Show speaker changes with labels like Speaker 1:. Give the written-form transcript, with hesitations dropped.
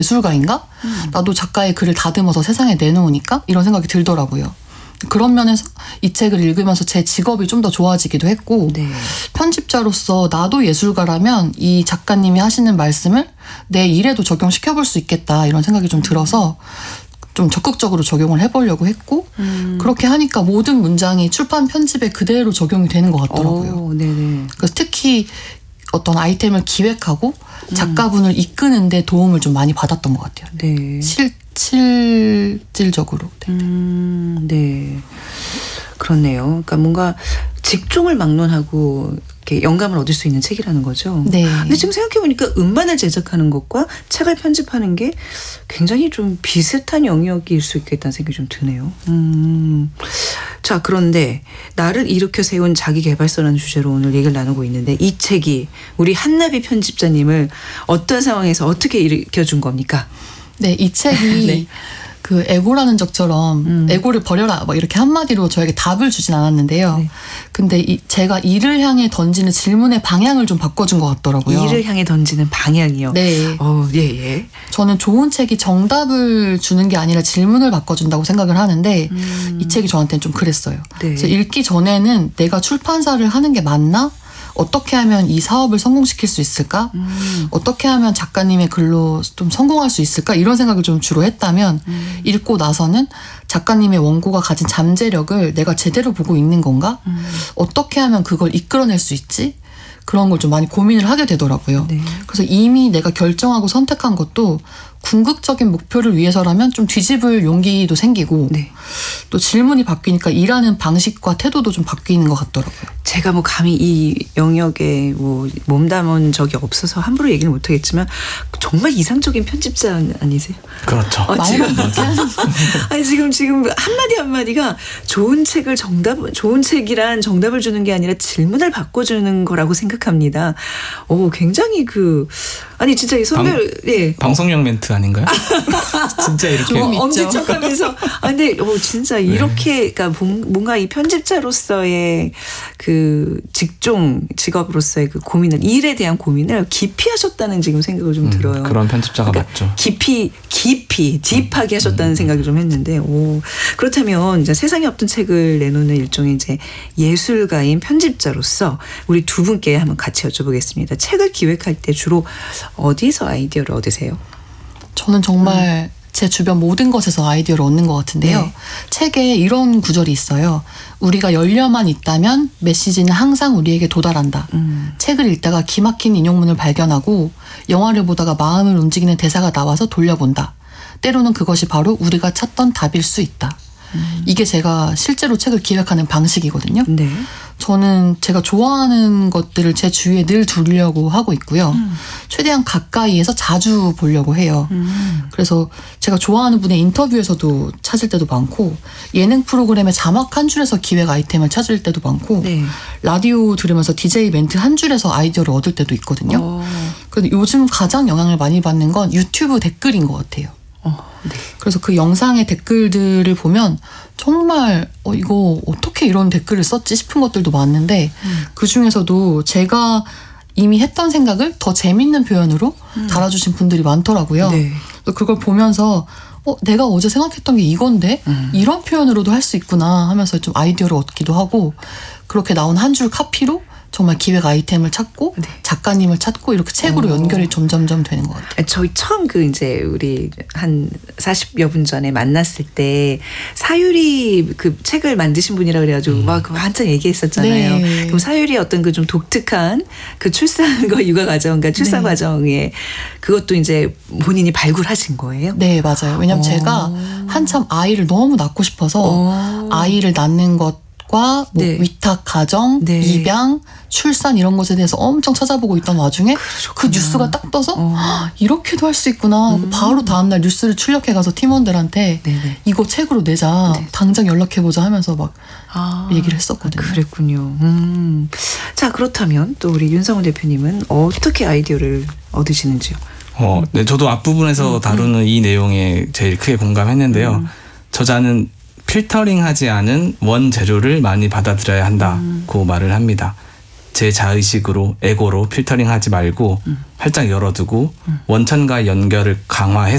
Speaker 1: 예술가인가? 나도 작가의 글을 다듬어서 세상에 내놓으니까 이런 생각이 들더라고요. 그런 면에서 이 책을 읽으면서 제 직업이 좀 더 좋아지기도 했고
Speaker 2: 네.
Speaker 1: 편집자로서 나도 예술가라면 이 작가님이 하시는 말씀을 내 일에도 적용시켜볼 수 있겠다 이런 생각이 좀 들어서 좀 적극적으로 적용을 해보려고 했고 그렇게 하니까 모든 문장이 출판 편집에 그대로 적용이 되는 것 같더라고요.
Speaker 2: 네네.
Speaker 1: 그래서 특히 어떤 아이템을 기획하고 작가분을 이끄는데 도움을 좀 많이 받았던 것 같아요.
Speaker 2: 네.
Speaker 1: 실질적으로. 네.
Speaker 2: 네. 그렇네요. 그러니까 뭔가 직종을 막론하고 이렇게 영감을 얻을 수 있는 책이라는 거죠.
Speaker 1: 네.
Speaker 2: 근데 지금 생각해보니까 음반을 제작하는 것과 책을 편집하는 게 굉장히 좀 비슷한 영역일 수 있겠다는 생각이 좀 드네요. 자, 그런데 나를 일으켜 세운 자기계발서라는 주제로 오늘 얘기를 나누고 있는데 이 책이 우리 한나비 편집자님을 어떤 상황에서 어떻게 일으켜준 겁니까?
Speaker 1: 네, 이 책이
Speaker 2: 네.
Speaker 1: 그 에고라는 적처럼 에고를 버려라 뭐 이렇게 한마디로 저에게 답을 주진 않았는데요.
Speaker 2: 네.
Speaker 1: 근데 제가 이를 향해 던지는 질문의 방향을 좀 바꿔준 것 같더라고요.
Speaker 2: 이를 향해 던지는 방향이요.
Speaker 1: 네.
Speaker 2: 예.
Speaker 1: 저는 좋은 책이 정답을 주는 게 아니라 질문을 바꿔준다고 생각을 하는데 이 책이 저한테는 좀 그랬어요.
Speaker 2: 네.
Speaker 1: 그래서 읽기 전에는 내가 출판사를 하는 게 맞나? 어떻게 하면 이 사업을 성공시킬 수 있을까? 어떻게 하면 작가님의 글로 좀 성공할 수 있을까? 이런 생각을 좀 주로 했다면 읽고 나서는 작가님의 원고가 가진 잠재력을 내가 제대로 보고 있는 건가? 어떻게 하면 그걸 이끌어낼 수 있지? 그런 걸 좀 많이 고민을 하게 되더라고요.
Speaker 2: 네.
Speaker 1: 그래서 이미 내가 결정하고 선택한 것도 궁극적인 목표를 위해서라면 좀 뒤집을 용기도 생기고
Speaker 2: 네.
Speaker 1: 또 질문이 바뀌니까 일하는 방식과 태도도 좀 바뀌는 것 같더라고요.
Speaker 2: 제가 뭐 감히 이 영역에 뭐 몸담은 적이 없어서 함부로 얘기를 못하겠지만 정말 이상적인 편집자 아니세요?
Speaker 3: 그렇죠.
Speaker 1: 말만 그렇게 하는
Speaker 2: 아니 지금 한마디 한마디가 좋은 책이란 정답을 주는 게 아니라 질문을 바꿔주는 거라고 생각합니다. 굉장히 아니 진짜 이 선별 예.
Speaker 3: 방송용 멘트 아닌가요? 진짜 이렇게
Speaker 1: 조금 있죠.
Speaker 2: 엄지척하면서 근데 진짜 이렇게 그러니까 뭔가 이 편집자로서의 그 직업으로서의 그 고민을 일에 대한 고민을 깊이 하셨다는 지금 생각을 좀 들어요.
Speaker 3: 그런 편집자가
Speaker 2: 그러니까
Speaker 3: 맞죠.
Speaker 2: 깊이 딥하게 하셨다는 생각이 좀 했는데 그렇다면 이제 세상에 없던 책을 내놓는 일종의 이제 예술가인 편집자로서 우리 두 분께 한번 같이 여쭤보겠습니다. 책을 기획할 때 주로 어디서 아이디어를 얻으세요?
Speaker 1: 저는 정말 제 주변 모든 것에서 아이디어를 얻는 것 같은데요.
Speaker 2: 네.
Speaker 1: 책에 이런 구절이 있어요. 우리가 열려만 있다면 메시지는 항상 우리에게 도달한다. 책을 읽다가 기막힌 인용문을 발견하고 영화를 보다가 마음을 움직이는 대사가 나와서 돌려본다. 때로는 그것이 바로 우리가 찾던 답일 수 있다. 이게 제가 실제로 책을 기획하는 방식이거든요.
Speaker 2: 네.
Speaker 1: 저는 제가 좋아하는 것들을 제 주위에 늘 두려고 하고 있고요. 최대한 가까이에서 자주 보려고 해요. 그래서 제가 좋아하는 분의 인터뷰에서도 찾을 때도 많고 예능 프로그램의 자막 한 줄에서 기획 아이템을 찾을 때도 많고
Speaker 2: 네.
Speaker 1: 라디오 들으면서 DJ 멘트 한 줄에서 아이디어를 얻을 때도 있거든요. 그런데 요즘 가장 영향을 많이 받는 건 유튜브 댓글인 것 같아요.
Speaker 2: 네.
Speaker 1: 그래서 그 영상의 댓글들을 보면 정말 이거 어떻게 이런 댓글을 썼지 싶은 것들도 많은데 그중에서도 제가 이미 했던 생각을 더 재밌는 표현으로 달아주신 분들이 많더라고요.
Speaker 2: 네.
Speaker 1: 그걸 보면서 내가 어제 생각했던 게 이건데 이런 표현으로도 할 수 있구나 하면서 좀 아이디어를 얻기도 하고 그렇게 나온 한 줄 카피로 정말 기획 아이템을 찾고
Speaker 2: 네.
Speaker 1: 작가님을 찾고 이렇게 책으로 연결이 점점점 되는 것 같아요.
Speaker 2: 저희 처음 이제 우리 한 40여 분 전에 만났을 때 사유리 그 책을 만드신 분이라 그래가지고 막 한참 얘기했었잖아요.
Speaker 1: 네.
Speaker 2: 그럼 사유리의 어떤 그 좀 독특한 그 출산과 육아 과정, 그러니까 출산
Speaker 1: 네.
Speaker 2: 과정에 그것도 이제 본인이 발굴하신 거예요?
Speaker 1: 네, 맞아요. 왜냐면 제가 한참 아이를 너무 낳고 싶어서 아이를 낳는 것과 뭐
Speaker 2: 네.
Speaker 1: 위탁 가정,
Speaker 2: 네.
Speaker 1: 입양, 출산 이런 것에 대해서 엄청 찾아보고 있던 와중에 그 뉴스가 딱 떠서 이렇게도 할 수 있구나. 바로 다음날 뉴스를 출력해 가서 팀원들한테
Speaker 2: 네네.
Speaker 1: 이거 책으로 내자.
Speaker 2: 네.
Speaker 1: 당장 연락해보자 하면서 막 얘기를 했었거든요.
Speaker 2: 그랬군요. 자, 그렇다면 또 우리 윤성훈 대표님은 어떻게 아이디어를 얻으시는지요?
Speaker 3: 네, 저도 앞부분에서 다루는 이 내용에 제일 크게 공감했는데요. 저자는 필터링하지 않은 원재료를 많이 받아들여야 한다고 말을 합니다. 제 자의식으로 에고로 필터링하지 말고 활짝 열어두고 원천과의 연결을 강화해서